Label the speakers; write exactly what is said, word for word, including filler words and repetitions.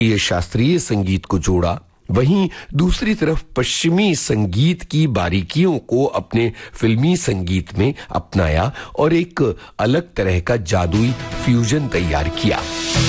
Speaker 1: ये शास्त्रीय संगीत को जोड़ा, वहीं दूसरी तरफ पश्चिमी संगीत की बारीकियों को अपने फिल्मी संगीत में अपनाया और एक अलग तरह का जादुई फ्यूजन तैयार किया।